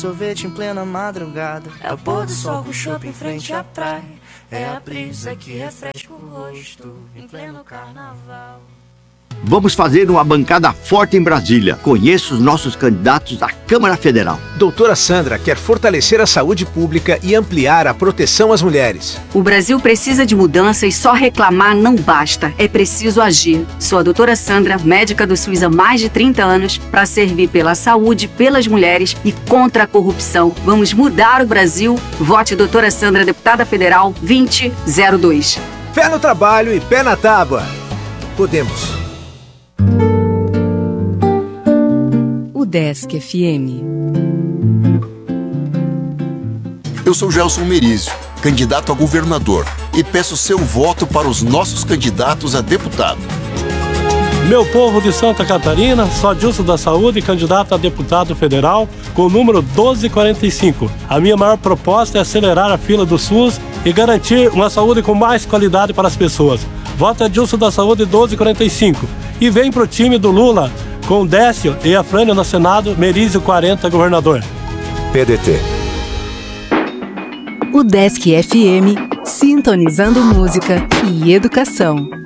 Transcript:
sorvete em plena madrugada. É o pôr do sol com chopp em frente à praia. É a brisa que refresca o rosto em pleno carnaval. Vamos fazer uma bancada forte em Brasília. Conheça os nossos candidatos à Câmara Federal. Doutora Sandra quer fortalecer a saúde pública e ampliar a proteção às mulheres. O Brasil precisa de mudança e só reclamar não basta. É preciso agir. Sou a doutora Sandra, médica do SUS há mais de 30 anos, para servir pela saúde, pelas mulheres e contra a corrupção. Vamos mudar o Brasil. Vote doutora Sandra, deputada federal 2002. Fé no trabalho e pé na tábua. Podemos. Udesc FM. Eu sou Gelson Merizio, candidato a governador, e peço seu voto para os nossos candidatos a deputado. Meu povo de Santa Catarina, sou Adilson da Saúde, candidato a deputado federal, com o número 1245. A minha maior proposta é acelerar a fila do SUS e garantir uma saúde com mais qualidade para as pessoas. Voto Adilson da Saúde 1245. E vem pro time do Lula, com Décio e a Frânio no Senado, Merizio 40, governador. PDT. Udesc FM, sintonizando música e educação.